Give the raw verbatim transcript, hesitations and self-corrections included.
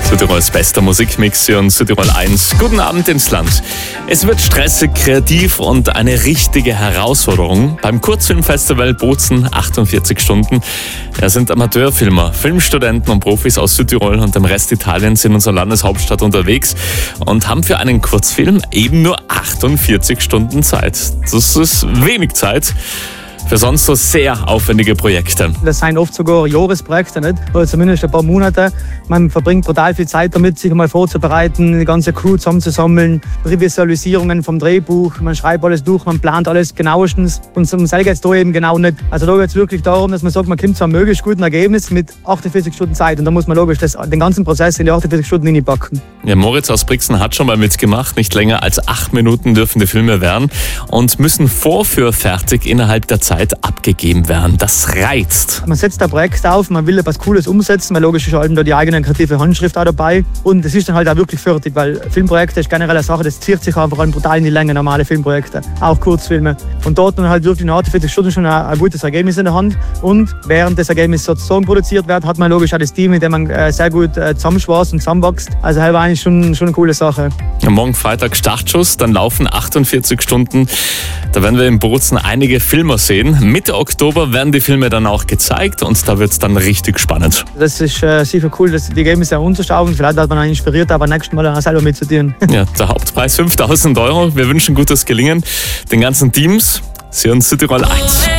Südtirols bester Musikmix hier und Südtirol eins. Guten Abend ins Land. Es wird stressig, kreativ und eine richtige Herausforderung. Beim Kurzfilmfestival Bozen achtundvierzig Stunden. Da sind Amateurfilmer, Filmstudenten und Profis aus Südtirol und dem Rest Italiens in unserer Landeshauptstadt unterwegs und haben für einen Kurzfilm eben nur achtundvierzig Stunden Zeit. Das ist wenig Zeit für sonst so sehr aufwendige Projekte. Das sind oft sogar Jahresprojekte, nicht? Oder zumindest ein paar Monate. Man verbringt total viel Zeit damit, sich mal vorzubereiten, die ganze Crew zusammenzusammeln, Revisualisierungen vom Drehbuch, man schreibt alles durch, man plant alles genauestens. Und um selber geht es da eben genau nicht. Also da geht es wirklich darum, dass man sagt, man kommt zu einem möglichst guten Ergebnis mit achtundvierzig Stunden Zeit. Und da muss man logisch das, den ganzen Prozess in die achtundvierzig Stunden hineinpacken. Ja, Moritz aus Brixen hat schon mal mitgemacht. Nicht länger als acht Minuten dürfen die Filme werden und müssen vorführfertig innerhalb der Zeit abgegeben werden. Das reizt. Man setzt ein Projekt auf, man will etwas Cooles umsetzen, weil logisch ist halt da die eigene kreative Handschrift auch dabei. Und es ist dann halt auch wirklich fertig, weil Filmprojekte ist generell eine Sache, das zieht sich einfach brutal in die Länge, normale Filmprojekte, auch Kurzfilme. Und dort dann halt wirklich in achtundvierzig Stunden schon ein, ein gutes Ergebnis in der Hand. Und während das Ergebnis sozusagen produziert wird, hat man logisch auch das Team, mit dem man äh, sehr gut äh, zusammenschweißt und zusammenwächst. Also halt war eigentlich schon, schon eine coole Sache. Ja, morgen Freitag Startschuss, dann laufen achtundvierzig Stunden. Da werden wir in Bozen einige Filme sehen. Mitte Oktober werden die Filme dann auch gezeigt und da wird es dann richtig spannend. Das ist äh, sicher cool, dass die Ergebnisse anzuschauen. Vielleicht hat man auch inspiriert, aber nächstes Mal auch selber mitzutun. Ja, der Hauptpreis fünftausend Euro. Wir wünschen gutes Gelingen den ganzen Teams. Sie hören Südtirol eins.